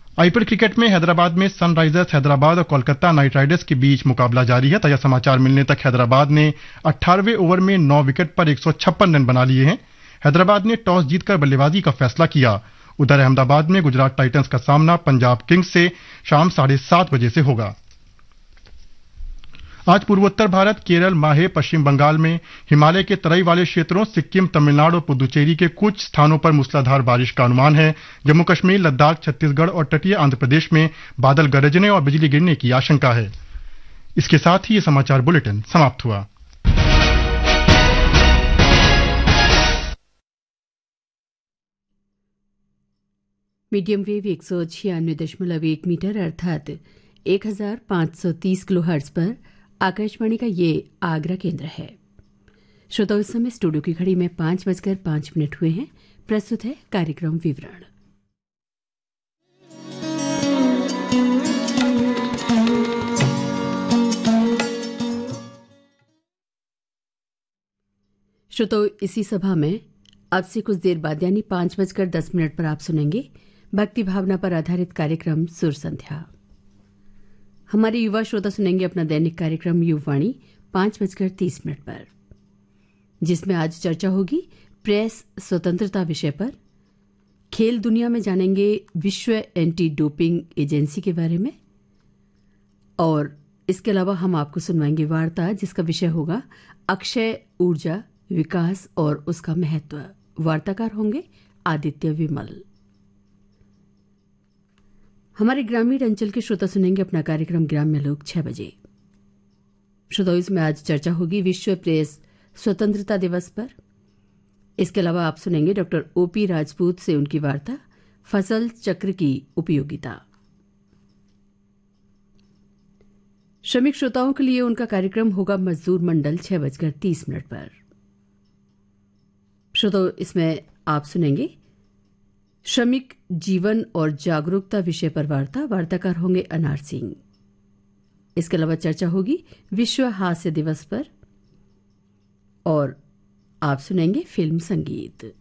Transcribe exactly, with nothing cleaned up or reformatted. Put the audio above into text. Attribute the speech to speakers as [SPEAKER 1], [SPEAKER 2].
[SPEAKER 1] IPL cricket में हैदराबाद में Sunrisers Hyderabad और कोलकाता नाइट राइडर्स के बीच मुकाबला जारी है। ताजा समाचार मिलने तक हैदराबाद ने अठारहवें ओवर में नौ विकेट पर एक सौ छप्पन रन बना लिए हैं। हैदराबाद ने टॉस जीतकर बल्लेबाजी का फैसला किया। उधर अहमदाबाद में गुजरात टाइटंस का सामना पंजाब किंग्स से शाम साढ़े सात बजे से होगा। आज पूर्वोत्तर भारत, केरल, माहे, पश्चिम बंगाल में हिमालय के तराई वाले क्षेत्रों, सिक्किम, तमिलनाडु और पुदुचेरी के कुछ स्थानों पर मूसलाधार बारिश का अनुमान है। जम्मू कश्मीर, लद्दाख, छत्तीसगढ़ और तटीय आंध्र प्रदेश में बादल गरजने और बिजली गिरने की आशंका है। इसके साथ ही ये समाचार बुलेटिन समाप्त हुआ।
[SPEAKER 2] मीडियम वेव एक सौ छियानवे दशमलव एक मीटर अर्थात एक हजार पाँच सौ तीस किलो हर्ट्ज पर आकाशवाणी का ये आगरा केंद्र है। श्रोताओं, इस समय स्टूडियो की घड़ी में पांच बजकर पांच मिनट हुए हैं। प्रस्तुत है कार्यक्रम विवरण। श्रोताओं, इसी सभा में अब से कुछ देर बाद यानी पांच बजकर दस मिनट पर आप सुनेंगे भक्ति भावना पर आधारित कार्यक्रम सुर संध्या। हमारे युवा श्रोता सुनेंगे अपना दैनिक कार्यक्रम युववाणी पांच बजकर तीस मिनट पर, जिसमें आज चर्चा होगी प्रेस स्वतंत्रता विषय पर। खेल दुनिया में जानेंगे विश्व एंटी डोपिंग एजेंसी के बारे में, और इसके अलावा हम आपको सुनवाएंगे वार्ता जिसका विषय होगा अक्षय ऊर्जा विकास और उसका महत्व। वार्ताकार होंगे आदित्य विमल। हमारे ग्रामीण अंचल के श्रोता सुनेंगे अपना कार्यक्रम ग्राम्य लोक छह बजे। श्रोताओं, इसमें आज चर्चा होगी विश्व प्रेस स्वतंत्रता दिवस पर। इसके अलावा आप सुनेंगे डॉक्टर ओपी राजपूत से उनकी वार्ता फसल चक्र की उपयोगिता। श्रमिक श्रोताओं के लिए उनका कार्यक्रम होगा मजदूर मंडल छह बजकर तीस मिनट पर। श्रोताओं, इसमें आप सुनेंगे श्रमिक जीवन और जागरूकता विषय पर वार्ता। वार्ताकार होंगे अनार सिंह। इसके अलावा चर्चा होगी विश्व हास्य दिवस पर, और आप सुनेंगे फिल्म संगीत।